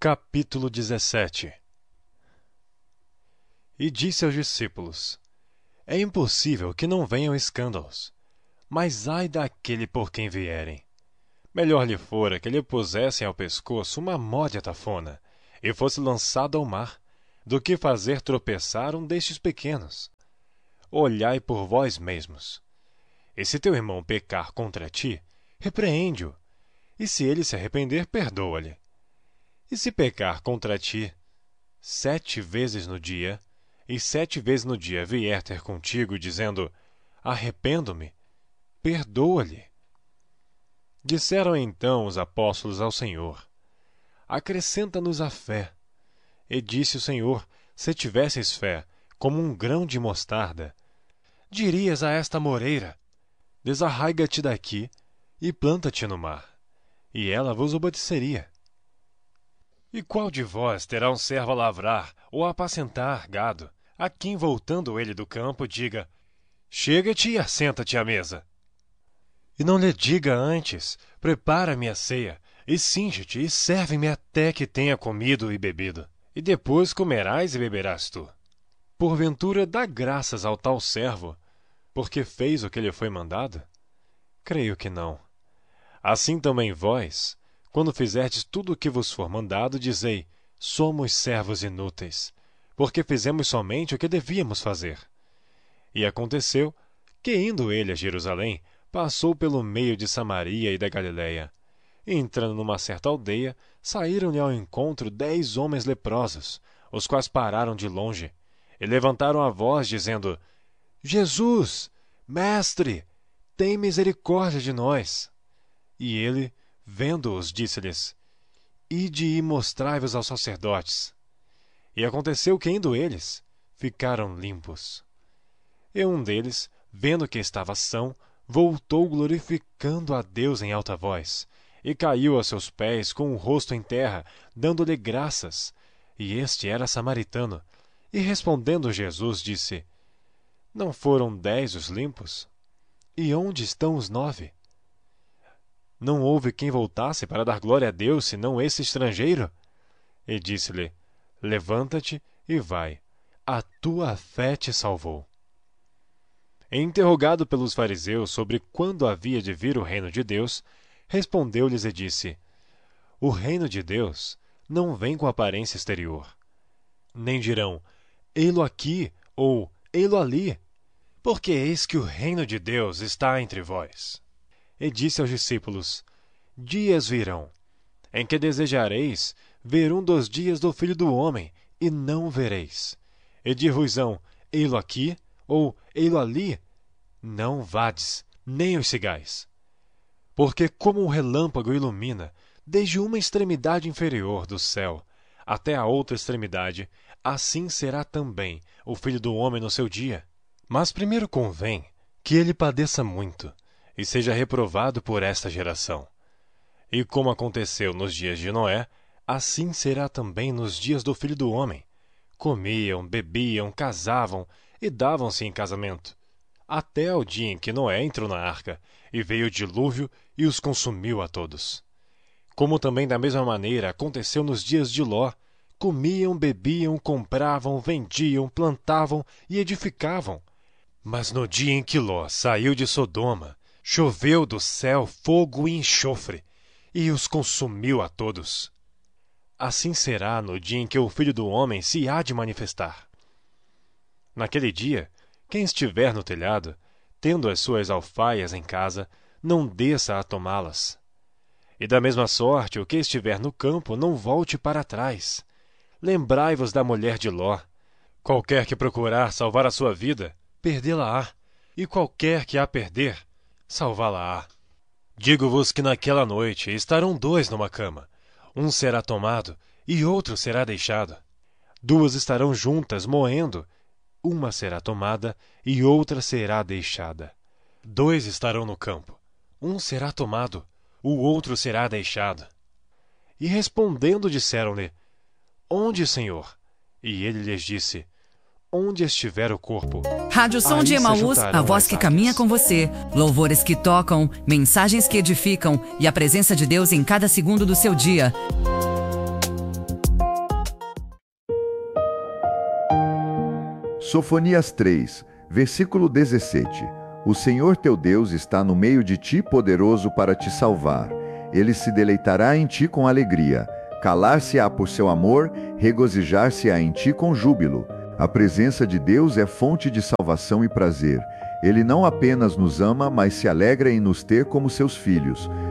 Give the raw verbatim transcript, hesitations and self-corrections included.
Capítulo dezessete. E disse aos discípulos: É impossível que não venham escândalos, mas ai daquele por quem vierem. Melhor lhe fora que lhe pusessem ao pescoço uma módia tafona e fosse lançado ao mar, do que fazer tropeçar um destes pequenos. Olhai por vós mesmos. E se teu irmão pecar contra ti, repreende-o, e se ele se arrepender, perdoa-lhe. E se pecar contra ti sete vezes no dia, e sete vezes no dia vier ter contigo, dizendo: Arrependo-me, perdoa-lhe. Disseram então os apóstolos ao Senhor: Acrescenta-nos a fé. E disse o Senhor: Se tivesses fé, como um grão de mostarda, dirias a esta moreira: Desarraiga-te daqui e planta-te no mar, e ela vos obedeceria. E qual de vós terá um servo a lavrar ou a apacentar gado, a quem, voltando ele do campo, diga: Chega-te e assenta-te à mesa? E não lhe diga antes: Prepara-me a ceia, e cinge-te e serve-me até que tenha comido e bebido, e depois comerás e beberás tu. Porventura dá graças ao tal servo, porque fez o que lhe foi mandado? Creio que não. Assim também vós, quando fizerdes tudo o que vos for mandado, dizei: Somos servos inúteis, porque fizemos somente o que devíamos fazer. E aconteceu que, indo ele a Jerusalém, passou pelo meio de Samaria e da Galiléia. Entrando numa certa aldeia, saíram-lhe ao encontro dez homens leprosos, os quais pararam de longe, e levantaram a voz, dizendo: Jesus, mestre, tem misericórdia de nós. E ele, vendo-os, disse-lhes: Ide e mostrai-vos aos sacerdotes. E aconteceu que, indo eles, ficaram limpos. E um deles, vendo que estava são, voltou glorificando a Deus em alta voz, e caiu a seus pés com o rosto em terra, dando-lhe graças. E este era samaritano. E respondendo Jesus, disse: Não foram dez os limpos? E onde estão os nove? Não houve quem voltasse para dar glória a Deus, senão esse estrangeiro? E disse-lhe: Levanta-te e vai, a tua fé te salvou. E interrogado pelos fariseus sobre quando havia de vir o reino de Deus, respondeu-lhes e disse: O reino de Deus não vem com aparência exterior. Nem dirão: Ei-lo aqui, ou ei-lo ali, porque eis que o reino de Deus está entre vós. E disse aos discípulos: Dias virão, em que desejareis ver um dos dias do Filho do Homem, e não vereis. E dir-vos-ão: Ei-lo aqui, ou ei-lo ali, não vades, nem os sigais. Porque como um relâmpago ilumina, desde uma extremidade inferior do céu até a outra extremidade, assim será também o Filho do Homem no seu dia. Mas primeiro convém que ele padeça muito, e seja reprovado por esta geração. E como aconteceu nos dias de Noé, assim será também nos dias do Filho do Homem. Comiam, bebiam, casavam e davam-se em casamento, até ao dia em que Noé entrou na arca, e veio o dilúvio e os consumiu a todos. Como também da mesma maneira aconteceu nos dias de Ló: comiam, bebiam, compravam, vendiam, plantavam e edificavam. Mas no dia em que Ló saiu de Sodoma, choveu do céu fogo e enxofre, e os consumiu a todos. Assim será no dia em que o Filho do Homem se há de manifestar. Naquele dia, quem estiver no telhado, tendo as suas alfaias em casa, não desça a tomá-las. E da mesma sorte, o que estiver no campo, não volte para trás. Lembrai-vos da mulher de Ló. Qualquer que procurar salvar a sua vida, perdê-la-á, e qualquer que a perder, salvá-la-á. Digo-vos que naquela noite estarão dois numa cama, um será tomado e outro será deixado. Duas estarão juntas moendo, uma será tomada e outra será deixada. Dois estarão no campo, um será tomado, o outro será deixado. E respondendo disseram-lhe: Onde, Senhor? E ele lhes disse: Onde estiver o corpo. Rádio Som de Emaús, a voz que caminha com você. Louvores que tocam, mensagens que edificam e a presença de Deus em cada segundo do seu dia. Sofonias três, versículo dezessete. O Senhor teu Deus está no meio de ti, poderoso para te salvar. Ele se deleitará em ti com alegria. Calar-se-á por seu amor, regozijar-se-á em ti com júbilo. A presença de Deus é fonte de salvação e prazer. Ele não apenas nos ama, mas se alegra em nos ter como seus filhos.